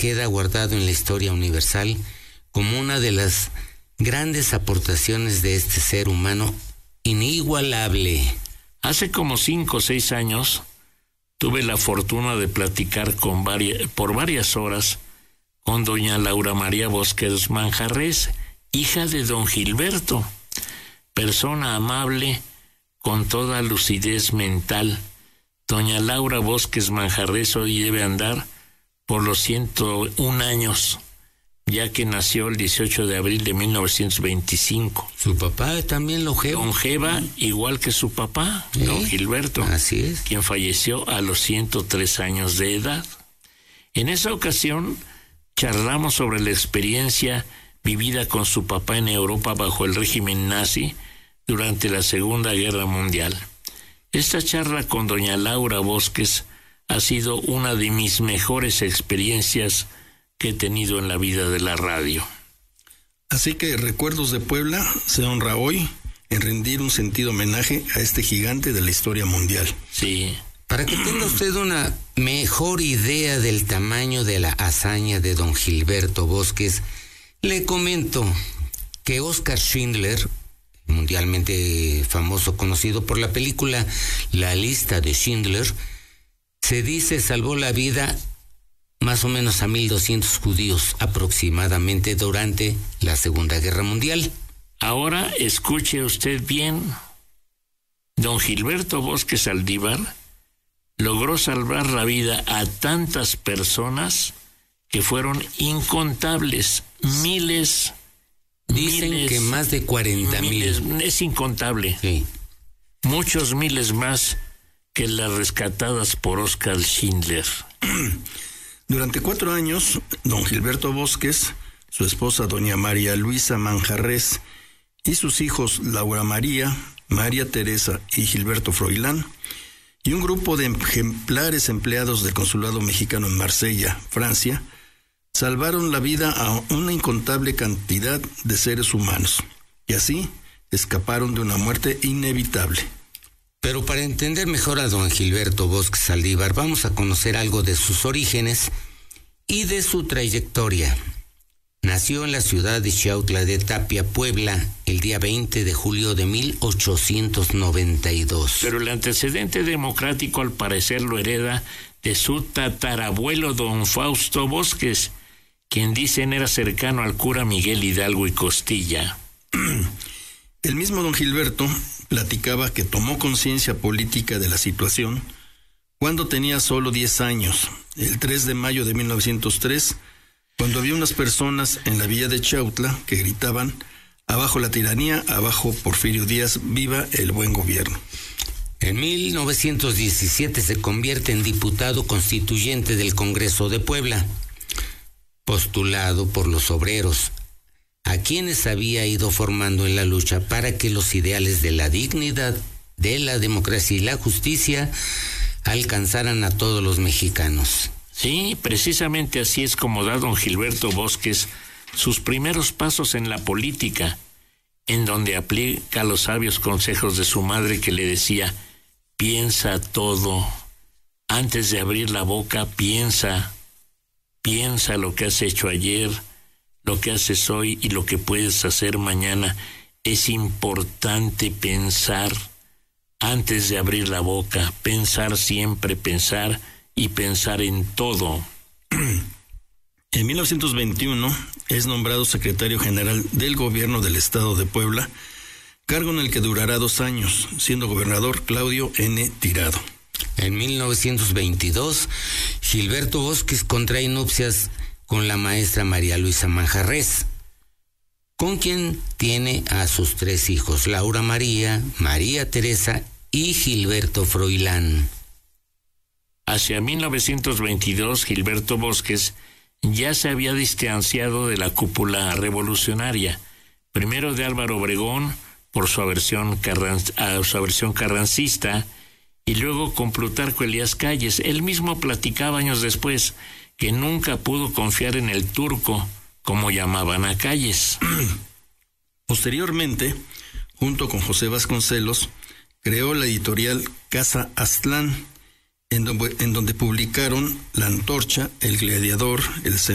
queda guardado en la historia universal como una de las grandes aportaciones de este ser humano inigualable. Hace como 5 o 6 años tuve la fortuna de platicar por varias horas con doña Laura María Bosques Manjarrés, hija de don Gilberto, persona amable con toda lucidez mental. Doña Laura Bosques Manjarrés hoy debe andar por los 101 años, ya que nació el 18 de abril de 1925. Su papá también longeva, igual que su papá, don Gilberto. Así es. Quien falleció a los 103 años de edad. En esa ocasión charlamos sobre la experiencia vivida con su papá en Europa bajo el régimen nazi durante la Segunda Guerra Mundial. Esta charla con doña Laura Bosques ha sido una de mis mejores experiencias que he tenido en la vida de la radio. Así que Recuerdos de Puebla se honra hoy en rendir un sentido homenaje a este gigante de la historia mundial. Sí. Para que tenga usted una mejor idea del tamaño de la hazaña de don Gilberto Bosques, le comento que Oskar Schindler, mundialmente famoso, conocido por la película La lista de Schindler, se dice salvó la vida más o menos a 1,200 judíos aproximadamente durante la Segunda Guerra Mundial. Ahora escuche usted bien. Don Gilberto Bosques Saldívar logró salvar la vida a tantas personas que fueron incontables, miles. Dicen que más de 40,000. Es incontable. Sí. Muchos miles más que las rescatadas por Oskar Schindler. Durante 4 años, don Gilberto Bosques, su esposa doña María Luisa Manjarrés y sus hijos Laura María, María Teresa y Gilberto Froilán, y un grupo de ejemplares empleados del Consulado Mexicano en Marsella, Francia, salvaron la vida a una incontable cantidad de seres humanos, y así escaparon de una muerte inevitable. Pero para entender mejor a don Gilberto Bosques Saldívar, vamos a conocer algo de sus orígenes y de su trayectoria. Nació en la ciudad de Xiautla de Tapia, Puebla, el día 20 de julio de 1892. Pero el antecedente democrático al parecer lo hereda de su tatarabuelo don Fausto Bosques, quien dicen era cercano al cura Miguel Hidalgo y Costilla. El mismo don Gilberto platicaba que tomó conciencia política de la situación cuando tenía solo 10 años, el 3 de mayo de 1903, cuando había unas personas en la villa de Xiautla que gritaban: abajo la tiranía, abajo Porfirio Díaz, viva el buen gobierno. En 1917 se convierte en diputado constituyente del Congreso de Puebla, postulado por los obreros, a quienes había ido formando en la lucha para que los ideales de la dignidad, de la democracia y la justicia alcanzaran a todos los mexicanos. Sí, precisamente así es como da don Gilberto Bosques sus primeros pasos en la política, en donde aplica los sabios consejos de su madre que le decía: piensa todo, antes de abrir la boca piensa lo que has hecho ayer, lo que haces hoy y lo que puedes hacer mañana. Es importante pensar antes de abrir la boca, pensar siempre, pensar y pensar en todo. En 1921 es nombrado secretario general del gobierno del estado de Puebla, cargo en el que durará 2 años, siendo gobernador Claudio N. Tirado. En 1922, Gilberto Bosques contrae nupcias con la maestra María Luisa Manjarrés, con quien tiene a sus 3 hijos, Laura María, María Teresa y Gilberto Froilán. Hacia 1922, Gilberto Bosques ya se había distanciado de la cúpula revolucionaria, primero de Álvaro Obregón por su aversión carrancista, y luego con Plutarco Elías Calles. Él mismo platicaba años después que nunca pudo confiar en el turco, como llamaban a Calles. Posteriormente, junto con José Vasconcelos, creó la editorial Casa Aztlán, en donde publicaron La Antorcha, El Gladiador, El